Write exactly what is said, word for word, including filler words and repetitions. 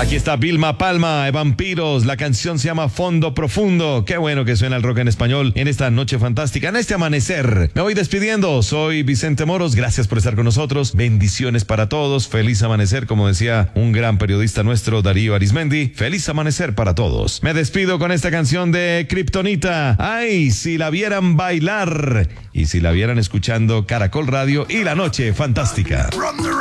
Aquí está Vilma Palma, Vampiros. La canción se llama Fondo Profundo. Qué bueno que suena el rock en español en esta noche fantástica, en este amanecer. Me voy despidiendo. Soy Vicente Moros. Gracias por estar con nosotros. Bendiciones para todos. Feliz amanecer, como decía un gran periodista nuestro, Darío Arismendi. Feliz amanecer para todos. Me despido con esta canción de Kryptonita. Ay, si la vieran bailar y si la vieran escuchando Caracol Radio y la noche fantástica.